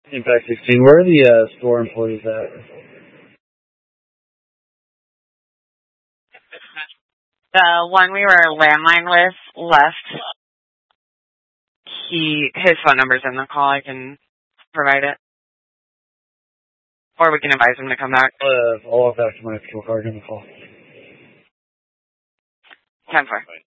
Impact 16. Where are the store employees at? The one we were landline with left. His phone number's in the call. I can provide it. Or we can advise him to come back. I'll walk back to my fuel card in the call. 10-4.